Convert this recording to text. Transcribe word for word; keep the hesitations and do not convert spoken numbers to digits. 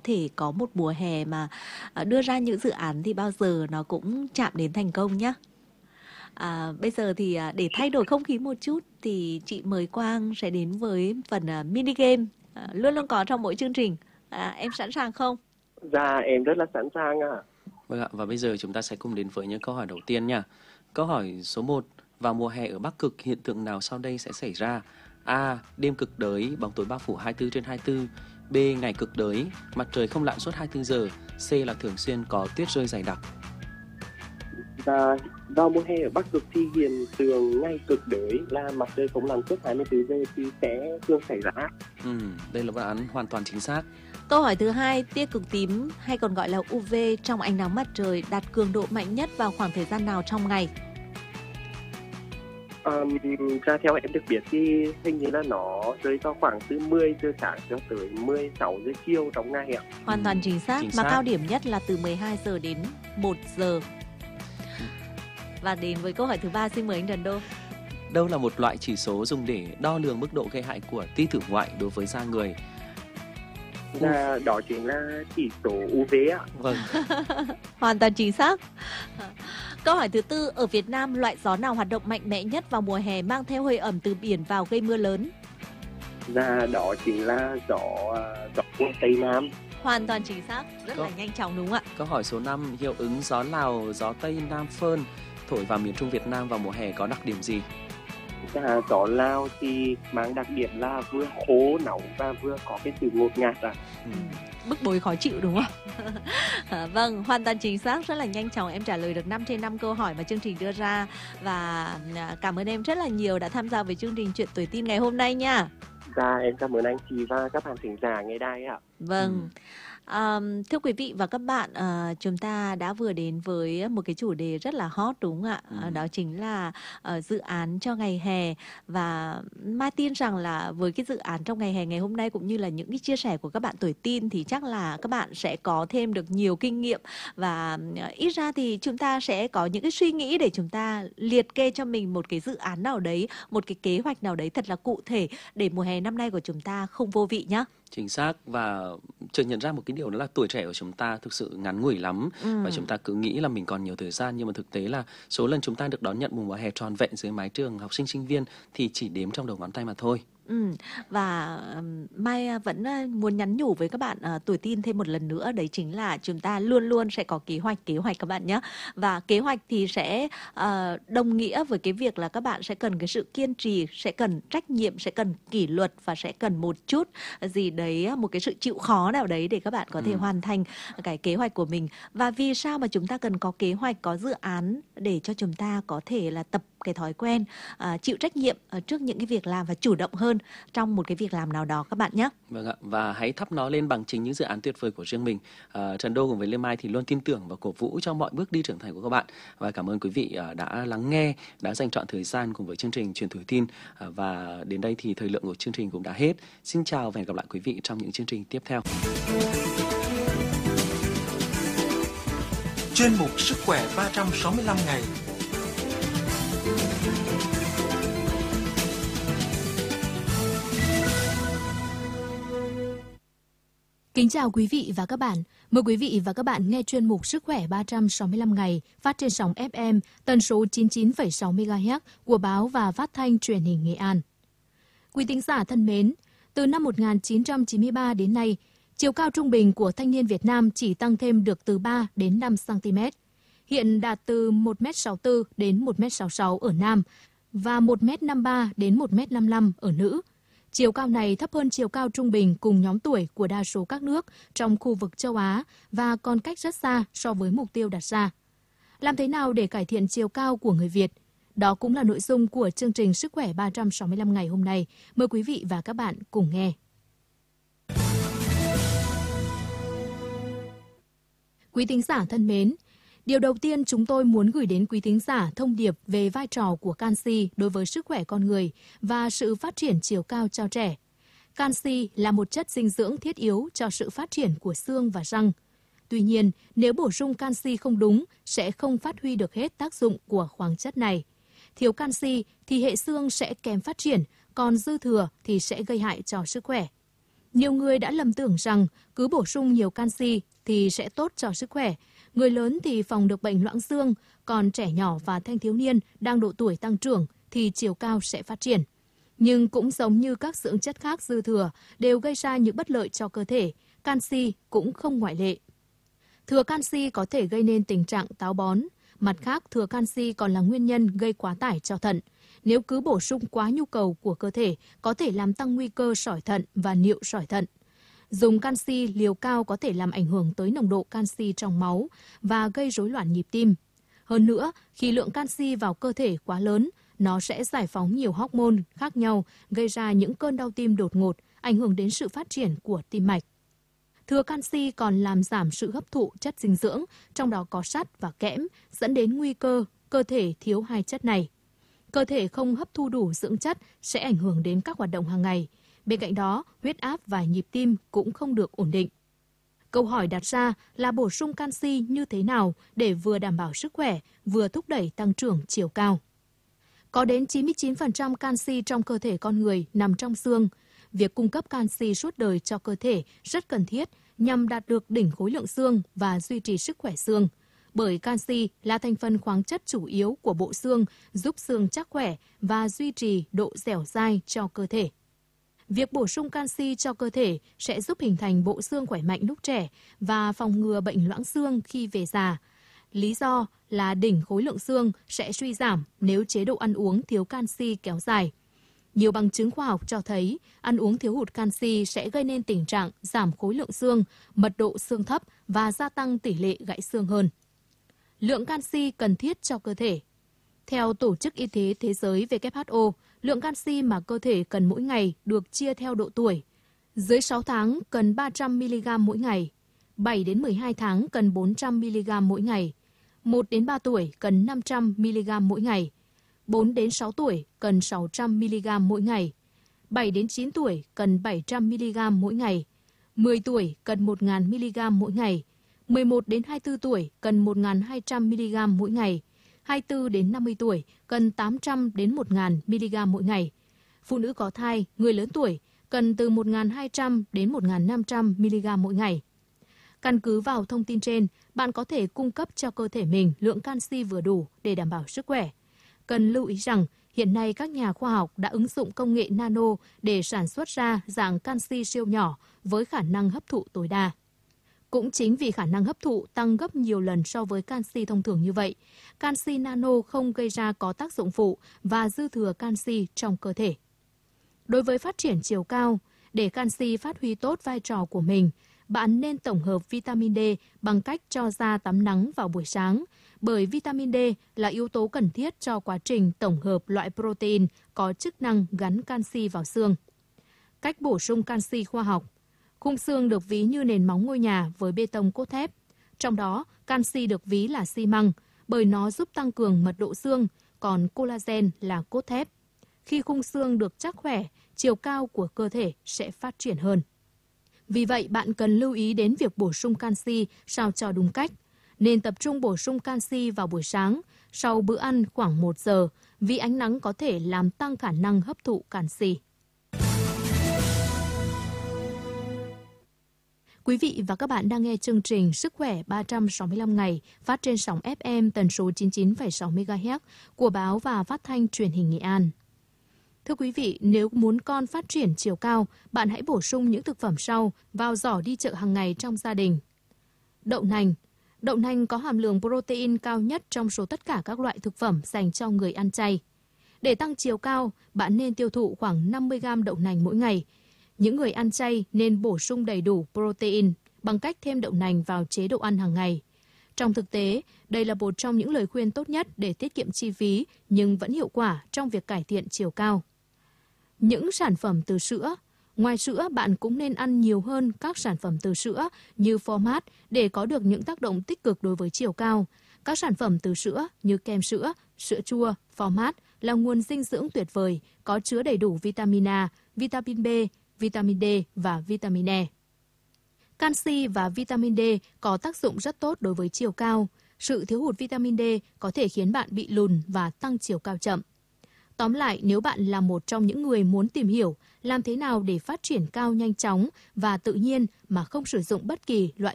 thể có một mùa hè mà à, đưa ra những dự án thì bao giờ nó cũng chạm đến thành công nhá. À, bây giờ thì à, để thay đổi không khí một chút thì chị mời Quang sẽ đến với phần à, mini game à, luôn luôn có trong mỗi chương trình. À, em sẵn sàng không? Dạ, em rất là sẵn sàng ạ. Vâng ạ, và bây giờ chúng ta sẽ cùng đến với những câu hỏi đầu tiên nha. Câu hỏi số một, vào mùa hè ở Bắc Cực hiện tượng nào sau đây sẽ xảy ra? A. Đêm cực đới, bóng tối bao phủ hai mươi bốn trên hai mươi bốn. B. Ngày cực đới, mặt trời không lặn suốt hai mươi bốn giờ. C là thường xuyên có tuyết rơi dày đặc. Và vào mùa hè ở Bắc Cực thì hiện tượng ngày cực đới là mặt trời không lặn suốt hai mươi bốn giờ thì sẽ thường xảy ra. Ừ, đây là đáp án hoàn toàn chính xác. Câu hỏi thứ hai, tia cực tím hay còn gọi là u vê trong ánh nắng mặt trời đạt cường độ mạnh nhất vào khoảng thời gian nào trong ngày? Um, ra theo em được biết thì hình như là nó rơi vào khoảng từ mười giờ sáng cho tới mười sáu giờ chiều trong ngày ạ. Hoàn toàn chính xác, chính mà xác. cao điểm nhất là từ mười hai giờ đến một giờ. Và đến với câu hỏi thứ ba, xin mời anh Trần Đô. Đâu là một loại chỉ số dùng để đo lường mức độ gây hại của tia tử ngoại đối với da người? Là đó chính là chỉ số u vê ạ. Vâng. Hoàn toàn chính xác. Câu hỏi thứ tư, ở Việt Nam loại gió nào hoạt động mạnh mẽ nhất vào mùa hè mang theo hơi ẩm từ biển vào gây mưa lớn? Và đó chính là gió gió cuốn Tây Nam. Hoàn toàn chính xác, rất Câu... là nhanh chóng đúng không ạ? Câu hỏi số năm, hiệu ứng gió Lào, gió Tây Nam Phơn thổi vào miền Trung Việt Nam vào mùa hè có đặc điểm gì? Và gió Lào thì mang đặc điểm là vừa khô nóng và vừa có cái sự ngột ngạt ạ. Ừ. Bức bối khó chịu đúng không? À, vâng, hoàn toàn chính xác, rất là nhanh chóng em trả lời được năm trên năm câu hỏi mà chương trình đưa ra. Và cảm ơn em rất là nhiều đã tham gia với chương trình Chuyện Tuổi Tin ngày hôm nay nha. Dạ, em cảm ơn anh chị và các bạn thính giả nghe đài ạ. Vâng. Ừ. À, thưa quý vị và các bạn, à, chúng ta đã vừa đến với một cái chủ đề rất là hot đúng không ạ? Ừ. À, đó chính là uh, dự án cho ngày hè. Và Mai tin rằng là với cái dự án trong ngày hè ngày hôm nay cũng như là những cái chia sẻ của các bạn tuổi tin thì chắc là các bạn sẽ có thêm được nhiều kinh nghiệm. Và uh, ít ra thì chúng ta sẽ có những cái suy nghĩ để chúng ta liệt kê cho mình một cái dự án nào đấy, một cái kế hoạch nào đấy thật là cụ thể để mùa hè năm nay của chúng ta không vô vị nhá. Chính xác, và chợt nhận ra một cái điều đó là tuổi trẻ của chúng ta thực sự ngắn ngủi lắm. Ừ. Và chúng ta cứ nghĩ là mình còn nhiều thời gian, nhưng mà thực tế là số lần chúng ta được đón nhận một mùa hè trọn vẹn dưới mái trường học sinh sinh viên thì chỉ đếm trong đầu ngón tay mà thôi. Ừ. Và um, Mai vẫn muốn nhắn nhủ với các bạn uh, tuổi tin thêm một lần nữa, đấy chính là chúng ta luôn luôn sẽ có kế hoạch kế hoạch các bạn nhé. Và kế hoạch thì sẽ uh, đồng nghĩa với cái việc là các bạn sẽ cần cái sự kiên trì, sẽ cần trách nhiệm, sẽ cần kỷ luật và sẽ cần một chút gì đấy, một cái sự chịu khó nào đấy để các bạn có thể ừ. hoàn thành cái kế hoạch của mình. Và vì sao mà chúng ta cần có kế hoạch, có dự án để cho chúng ta có thể là tập cái thói quen uh, chịu trách nhiệm uh, trước những cái việc làm và chủ động hơn trong một cái việc làm nào đó các bạn nhé. Vâng ạ, và hãy thắp nó lên bằng chính những dự án tuyệt vời của riêng mình. uh, Trần Đô cùng với Lê Mai thì luôn tin tưởng và cổ vũ cho mọi bước đi trưởng thành của các bạn. Và cảm ơn quý vị uh, đã lắng nghe, đã dành trọn thời gian cùng với chương trình Chuyện Tuổi Tin. uh, Và đến đây thì thời lượng của chương trình cũng đã hết. Xin chào và hẹn gặp lại quý vị trong những chương trình tiếp theo. Chuyên mục Sức khỏe ba trăm sáu mươi lăm ngày. Kính chào quý vị và các bạn. Mời quý vị và các bạn nghe chuyên mục Sức khỏe ba trăm sáu mươi lăm ngày phát trên sóng ép em tần số chín mươi chín phẩy sáu mê ga héc của báo và phát thanh truyền hình Nghệ An. Quý thính giả thân mến, từ năm một nghìn chín trăm chín mươi ba đến nay, chiều cao trung bình của thanh niên Việt Nam chỉ tăng thêm được từ ba đến năm xăng ti mét. Hiện đạt từ một mét sáu mươi tư đến một mét sáu mươi sáu ở nam và một mét năm mươi ba đến một mét năm mươi lăm ở nữ. Chiều cao này thấp hơn chiều cao trung bình cùng nhóm tuổi của đa số các nước trong khu vực châu Á và còn cách rất xa so với mục tiêu đặt ra. Làm thế nào để cải thiện chiều cao của người Việt? Đó cũng là nội dung của chương trình Sức khỏe ba trăm sáu mươi lăm ngày hôm nay. Mời quý vị và các bạn cùng nghe. Quý thính giả thân mến, điều đầu tiên chúng tôi muốn gửi đến quý thính giả thông điệp về vai trò của canxi đối với sức khỏe con người và sự phát triển chiều cao cho trẻ. Canxi là một chất dinh dưỡng thiết yếu cho sự phát triển của xương và răng. Tuy nhiên, nếu bổ sung canxi không đúng, sẽ không phát huy được hết tác dụng của khoáng chất này. Thiếu canxi thì hệ xương sẽ kém phát triển, còn dư thừa thì sẽ gây hại cho sức khỏe. Nhiều người đã lầm tưởng rằng cứ bổ sung nhiều canxi thì sẽ tốt cho sức khỏe. Người lớn thì phòng được bệnh loãng xương, còn trẻ nhỏ và thanh thiếu niên đang độ tuổi tăng trưởng thì chiều cao sẽ phát triển. Nhưng cũng giống như các dưỡng chất khác dư thừa đều gây ra những bất lợi cho cơ thể, canxi cũng không ngoại lệ. Thừa canxi có thể gây nên tình trạng táo bón. Mặt khác, thừa canxi còn là nguyên nhân gây quá tải cho thận. Nếu cứ bổ sung quá nhu cầu của cơ thể, có thể làm tăng nguy cơ sỏi thận và niệu sỏi thận. Dùng canxi liều cao có thể làm ảnh hưởng tới nồng độ canxi trong máu và gây rối loạn nhịp tim. Hơn nữa, khi lượng canxi vào cơ thể quá lớn, nó sẽ giải phóng nhiều hormone khác nhau, gây ra những cơn đau tim đột ngột, ảnh hưởng đến sự phát triển của tim mạch. Thừa canxi còn làm giảm sự hấp thụ chất dinh dưỡng, trong đó có sắt và kẽm, dẫn đến nguy cơ cơ thể thiếu hai chất này. Cơ thể không hấp thu đủ dưỡng chất sẽ ảnh hưởng đến các hoạt động hàng ngày. Bên cạnh đó, huyết áp và nhịp tim cũng không được ổn định. Câu hỏi đặt ra là bổ sung canxi như thế nào để vừa đảm bảo sức khỏe, vừa thúc đẩy tăng trưởng chiều cao. Có đến chín mươi chín phần trăm canxi trong cơ thể con người nằm trong xương. Việc cung cấp canxi suốt đời cho cơ thể rất cần thiết nhằm đạt được đỉnh khối lượng xương và duy trì sức khỏe xương. Bởi canxi là thành phần khoáng chất chủ yếu của bộ xương, giúp xương chắc khỏe và duy trì độ dẻo dai cho cơ thể. Việc bổ sung canxi cho cơ thể sẽ giúp hình thành bộ xương khỏe mạnh lúc trẻ và phòng ngừa bệnh loãng xương khi về già. Lý do là đỉnh khối lượng xương sẽ suy giảm nếu chế độ ăn uống thiếu canxi kéo dài. Nhiều bằng chứng khoa học cho thấy ăn uống thiếu hụt canxi sẽ gây nên tình trạng giảm khối lượng xương, mật độ xương thấp và gia tăng tỷ lệ gãy xương hơn. Lượng canxi cần thiết cho cơ thể. Theo Tổ chức Y tế Thế giới W H O, lượng canxi mà cơ thể cần mỗi ngày được chia theo độ tuổi. Dưới sáu tháng cần ba trăm mi-li-gam mỗi ngày, bảy đến mười hai tháng cần bốn trăm mi-li-gam mỗi ngày, một đến ba tuổi cần năm trăm mi-li-gam mỗi ngày, bốn đến sáu tuổi cần sáu trăm mi-li-gam mỗi ngày, bảy đến chín tuổi cần bảy trăm mi-li-gam mỗi ngày, mười tuổi cần một nghìn mi-li-gam mỗi ngày, mười một đến hai mươi tư tuổi cần một nghìn hai trăm mi-li-gam mỗi ngày, hai mươi tư đến năm mươi tuổi cần tám trăm đến một nghìn mi-li-gam mỗi ngày. Phụ nữ có thai, người lớn tuổi cần từ một nghìn hai trăm đến một nghìn năm trăm mi-li-gam mỗi ngày. Căn cứ vào thông tin trên, bạn có thể cung cấp cho cơ thể mình lượng canxi vừa đủ để đảm bảo sức khỏe. Cần lưu ý rằng, hiện nay các nhà khoa học đã ứng dụng công nghệ nano để sản xuất ra dạng canxi siêu nhỏ với khả năng hấp thụ tối đa. Cũng chính vì khả năng hấp thụ tăng gấp nhiều lần so với canxi thông thường như vậy, canxi nano không gây ra có tác dụng phụ và dư thừa canxi trong cơ thể. Đối với phát triển chiều cao, để canxi phát huy tốt vai trò của mình, bạn nên tổng hợp vitamin D bằng cách cho da tắm nắng vào buổi sáng, bởi vitamin D là yếu tố cần thiết cho quá trình tổng hợp loại protein có chức năng gắn canxi vào xương. Cách bổ sung canxi khoa học. Khung xương được ví như nền móng ngôi nhà với bê tông cốt thép. Trong đó, canxi được ví là xi măng, bởi nó giúp tăng cường mật độ xương, còn collagen là cốt thép. Khi khung xương được chắc khỏe, chiều cao của cơ thể sẽ phát triển hơn. Vì vậy, bạn cần lưu ý đến việc bổ sung canxi sao cho đúng cách. Nên tập trung bổ sung canxi vào buổi sáng, sau bữa ăn khoảng một giờ, vì ánh nắng có thể làm tăng khả năng hấp thụ canxi. Quý vị và các bạn đang nghe chương trình Sức khỏe ba trăm sáu mươi lăm ngày phát trên sóng ép em tần số chín mươi chín phẩy sáu mê ga héc của Báo và Phát thanh Truyền hình Nghệ An. Thưa quý vị, nếu muốn con phát triển chiều cao, bạn hãy bổ sung những thực phẩm sau vào giỏ đi chợ hàng ngày trong gia đình. Đậu nành. Đậu nành có hàm lượng protein cao nhất trong số tất cả các loại thực phẩm dành cho người ăn chay. Để tăng chiều cao, bạn nên tiêu thụ khoảng năm mươi gam đậu nành mỗi ngày. Những người ăn chay nên bổ sung đầy đủ protein bằng cách thêm đậu nành vào chế độ ăn hàng ngày. Trong thực tế, đây là một trong những lời khuyên tốt nhất để tiết kiệm chi phí nhưng vẫn hiệu quả trong việc cải thiện chiều cao. Những sản phẩm từ sữa. Ngoài sữa, bạn cũng nên ăn nhiều hơn các sản phẩm từ sữa như phô mát để có được những tác động tích cực đối với chiều cao. Các sản phẩm từ sữa như kem sữa, sữa chua, phô mát là nguồn dinh dưỡng tuyệt vời, có chứa đầy đủ vitamin A, vitamin B, vitamin D và vitamin E. Canxi và vitamin D có tác dụng rất tốt đối với chiều cao. Sự thiếu hụt vitamin D có thể khiến bạn bị lùn và tăng chiều cao chậm. Tóm lại, nếu bạn là một trong những người muốn tìm hiểu làm thế nào để phát triển cao nhanh chóng và tự nhiên mà không sử dụng bất kỳ loại